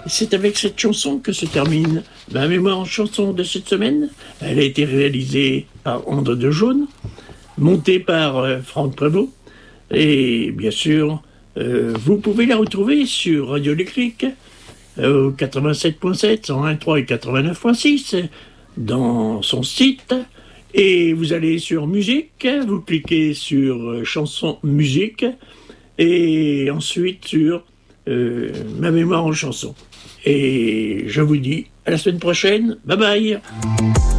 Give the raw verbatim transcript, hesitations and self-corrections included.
C'est avec cette chanson que se termine ma mémoire en chanson de cette semaine. Elle a été réalisée par André de Jaune, montée par euh, Franck Prévost. Et bien sûr, euh, vous pouvez la retrouver sur Radio Électrique, euh, au quatre-vingt-sept point sept, cent un point trois et quatre-vingt-neuf point six, dans son site. Et vous allez sur musique, vous cliquez sur euh, chanson musique, et ensuite sur euh, ma mémoire en chanson. Et je vous dis à la semaine prochaine. Bye bye.